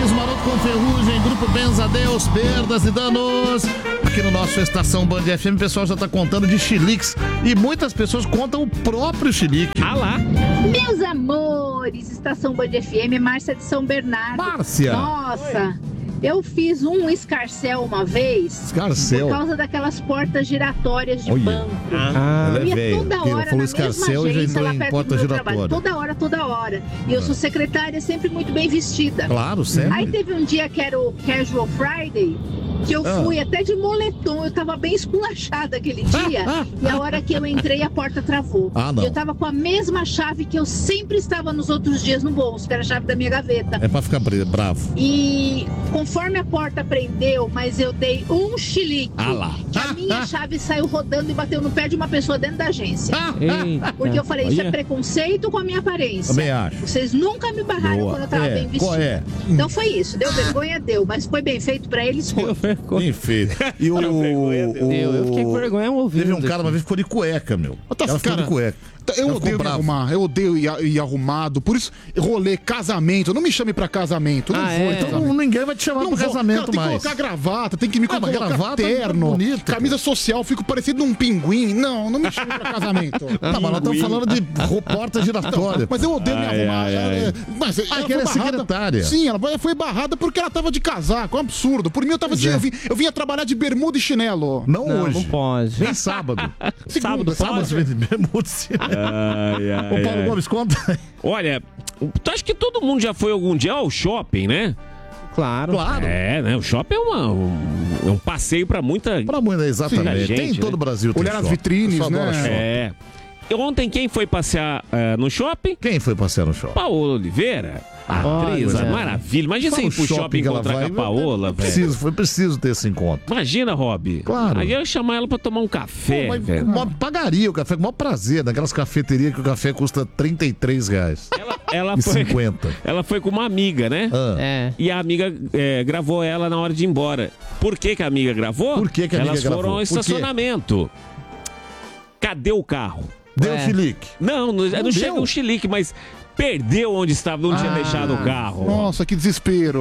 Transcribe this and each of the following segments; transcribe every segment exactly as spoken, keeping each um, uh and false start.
Hermes, Maroto com Ferrugem, Grupo Benzadeus, Perdas e Danos. Aqui no nosso Estação Band F M, o pessoal já tá contando de chiliques e muitas pessoas contam o próprio chilique. Ah lá! Meus amores, Estação Band F M, Márcia de São Bernardo. Márcia! Nossa! Oi. Eu fiz um escarcel uma vez. Escarcel? Por causa daquelas portas giratórias de Olha. banco. Ah, eu ia velho. toda hora na mesma agência, lá perto do meu trabalho. Toda hora, toda hora. E eu sou secretária, sempre muito bem vestida. Claro, sempre. Aí teve um dia que era o Casual Friday, que eu Ah. fui até de moletom. Eu tava bem esculachada aquele dia. Ah, ah, e a hora que eu entrei, a porta travou. Ah, não. E eu tava com a mesma chave que eu sempre estava nos outros dias no bolso, que era a chave da minha gaveta. É pra ficar bravo. E conforme a porta prendeu, mas eu dei um chilique. Ah lá. Que a minha chave saiu rodando e bateu no pé de uma pessoa dentro da agência. Eita. Porque eu falei, isso Olha. é preconceito com a minha aparência. Também acho. Vocês nunca me barraram Boa. quando eu tava É, bem vestida. qual é? Então foi isso. Deu vergonha, deu. Mas foi bem feito pra eles, foi. Bem feito. E o... o Eu fiquei com vergonha ouvindo. Teve um cara uma vez que ficou de cueca, meu. Tá, Ela ficou cara, de cueca. Eu Ela odeio ficou me brava. arrumar, eu odeio ir, ir arrumado. Por isso, rolê, casamento. Não me chame pra casamento. Eu não Ah, vou. é? Então, Então ninguém vai te chamar não pro vou. casamento Cara, tem mais. que colocar gravata, tem que me Ah, mas colocar gravata é terno, bonito, camisa social, fico parecendo um pinguim. Não, não me chame pra casamento. Não, mas nós estamos falando de ro- porta giratória. Mas eu odeio me Ai, arrumar. ai, Ela- ai. Mas ela que ela é foi barrada- secretária. Sim, ela foi barrada porque ela tava de casaco. É um absurdo. Por mim, eu tava Pois de. é. Eu, vim, eu vinha trabalhar de bermuda e chinelo. Não, Não, hoje. não pode. Nem sábado. Sábado Sábado pode? você vem de bermuda. Ai, ai, Ô, Paulo ai. Gomes, conta. Olha, tu acha que todo mundo já foi algum dia ao shopping, né? Claro. Claro. É, né? O shopping é, uma, um, é um passeio pra muita... Pra muita, exatamente. Sim, tem em gente, todo o né? Brasil. tem Olhar as shopping. vitrines, Eu só adoro né? shopping. É. E ontem quem foi passear eh, no shopping? Quem foi passear no shopping? Paola Oliveira. Ah, Atriz, olha. maravilha. Imagina Só você ir no pro shopping que ela encontrar vai, com a Paola, velho. Preciso, foi preciso ter esse encontro. Imagina, Rob. Claro. Aí eu ia chamar ela pra tomar um café, Pô, mas velho. com maior- pagaria o café com o maior prazer, naquelas cafeterias que o café custa trinta e três reais. Ela, ela E foi, cinquenta. ela foi com uma amiga, né? Ah. É. E a amiga eh, gravou ela na hora de ir embora. Por que, que a amiga gravou? Por que que a amiga Elas foram gravou? ao Por quê? estacionamento. Cadê o carro? Deu Ué. chilique. Não, não, não deu? chega um chilique, mas perdeu onde estava, onde tinha Ah. deixado o carro. Nossa, que desespero.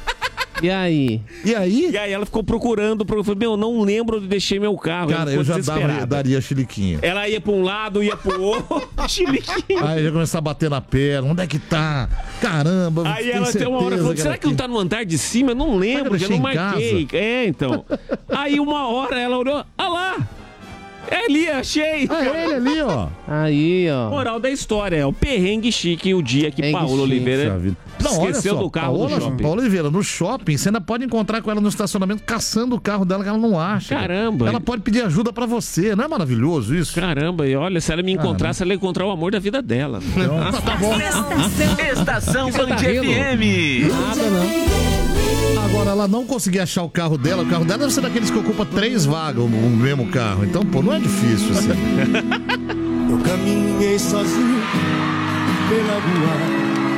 E aí? E aí? E aí ela ficou procurando, procurando, falou, meu, não lembro onde deixei meu carro. Cara, Ela eu ficou já dava, desesperada. daria chiliquinho. Ela ia pra um lado, ia pro outro, chiliquinho. Aí já começar a bater na perna. Onde é que tá? Caramba. Aí tem ela tem uma hora certeza falou, que será ela que não tem- tá no andar de cima? Eu não lembro, Será já que eu não deixei em marquei. É, então. Aí uma hora ela olhou, ah lá, é ali, achei. Ah, é ele ali, ó. Aí, ó. Moral da história, é o perrengue chique o dia que Perrengue Paola chique, Oliveira Puxa vida. Não, olha esqueceu só, do carro Paola, no shopping. Paola Oliveira, no shopping, você ainda pode encontrar com ela no estacionamento caçando o carro dela que ela não acha. Caramba. Ela pode pedir ajuda pra você. Não é maravilhoso isso? Caramba, e olha, se ela me encontrasse, ela ia encontrar o amor da vida dela. Então, tá bom. Estação Que você tá Band rindo? F M. Nada não. Agora, ela não conseguia achar o carro dela. O carro dela deve ser daqueles que ocupa três vagas, o o mesmo carro. Então, pô, não é difícil assim. Eu caminhei sozinho pela rua,